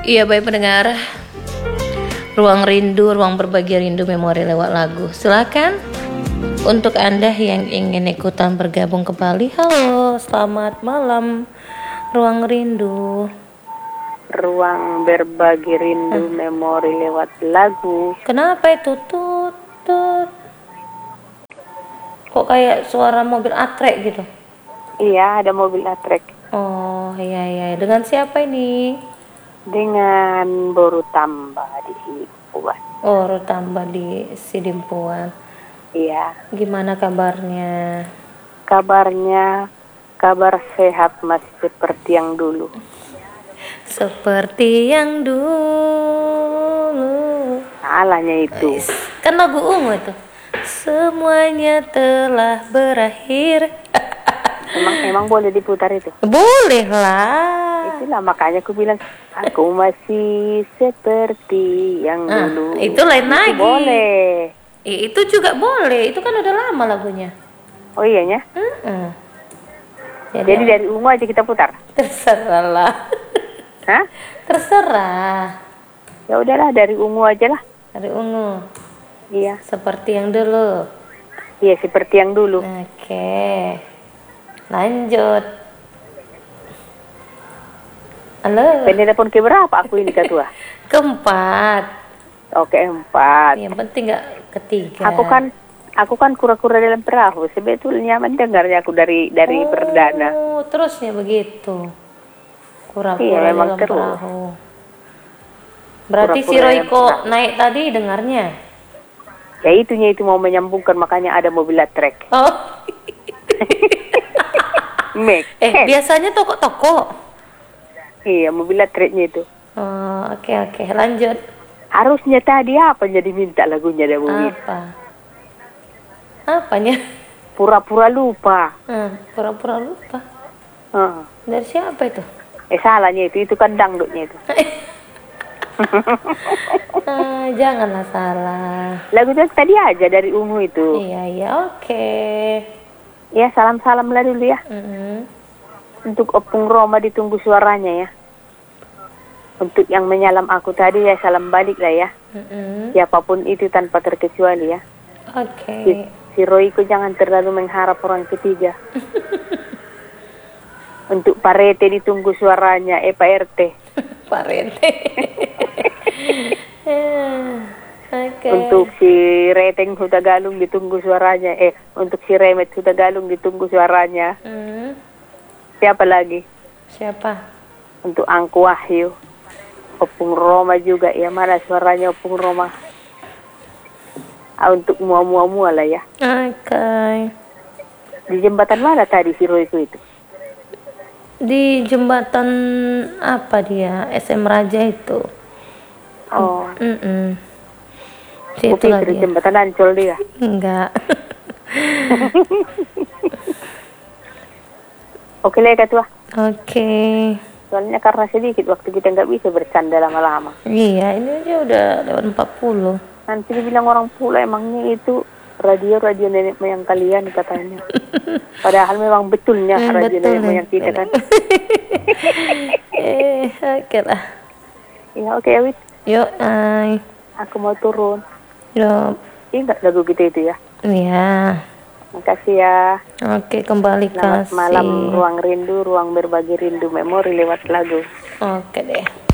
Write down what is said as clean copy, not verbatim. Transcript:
Iya, baik pendengar. Ruang rindu, ruang berbagi rindu memori lewat lagu. Silakan untuk Anda yang ingin ikutan bergabung kembali. Halo, selamat malam. Ruang rindu. Ruang berbagi rindu memori lewat lagu. Kenapa itu tut tut? Kok kayak suara mobil atrek gitu? Iya, ada mobil atrek. Oh, iya. Dengan siapa ini? Dengan baru tambah di Sidimpuan. Oh, tambah di Sidimpuan. Iya. Gimana kabarnya? Kabar sehat masih seperti yang dulu. Seperti yang dulu. Salahnya itu. Kan lagu Ungu itu. Semuanya telah berakhir. Emang boleh diputar itu? Boleh lah. Itulah makanya aku bilang aku masih seperti yang dulu. Itu lain lagi. Boleh. Itu juga boleh. Itu kan udah lama lagunya. Oh iyanya? Jadi dari Ungu aja kita putar? Terserah lah. Hah? Terserah. Ya udahlah dari Ungu aja lah. Dari Ungu. Iya. Seperti yang dulu. Iya, seperti yang dulu. Oke. Lanjut. Halo. Penelpon keberapa aku ini ketua? Keempat. Oke, 4. Yang penting nggak ketiga. Aku kan kura-kura dalam perahu. Sebetulnya mendengarnya aku dari perdana. Oh, terusnya begitu. Kura-kura Iya, memang dalam terus. perahu. Berarti si Kura-kura Royko dalam naik tadi dengarnya. Ya itunya itu mau menyambungkan makanya ada mobil atrek. Oh. Biasanya toko-toko. Iya, mobil atreknya itu. Oh, oke. Lanjut. Harusnya tadi apa jadi minta lagunya dari Bumi? Apanya? Pura-pura lupa. Pura-pura lupa. Dari siapa itu? Salahnya itu kan dangdutnya itu. Janganlah salah. Lagu itu tadi aja dari Ungu itu. Iya, oke. Ya, salam-salam lah dulu ya. Untuk Opung Roma ditunggu suaranya ya. Untuk yang menyalam aku tadi ya salam balik lah ya. Siapapun itu tanpa terkecuali ya. Oke. Si Royko jangan terlalu mengharap orang ketiga. Untuk Pak Rete ditunggu suaranya, Pak RT. Pak Rete. Okay. Untuk si Reteng Hutagalung ditunggu suaranya. Untuk si Remet Hutagalung ditunggu suaranya. Siapa lagi? Siapa? Untuk Angku Wahyu. Opung Roma juga. Ya mana suaranya Opung Roma? Untuk mua lah ya. Oke. Di jembatan mana tadi si Royko itu? Di jembatan apa dia? SM Raja itu. Oh. Situ lagi. Di jembatan Ancol dia. Enggak. Oke lah ketua. Oke. Soalnya karena sedikit waktu kita nggak bisa bercanda lama-lama. Iya, ini aja udah lewat 40. Nanti dibilang orang pula emangnya itu radio nenek moyang kalian katanya. Padahal memang betulnya radio nenek moyang kita kan. Oke lah. Ya oke Awit. Yuk, aku mau turun. Yuk. Ingat lagu kita itu ya. Iya. Makasih ya. Oke, kembali Selamat malam, ruang rindu, ruang berbagi rindu memori lewat lagu. Oke deh.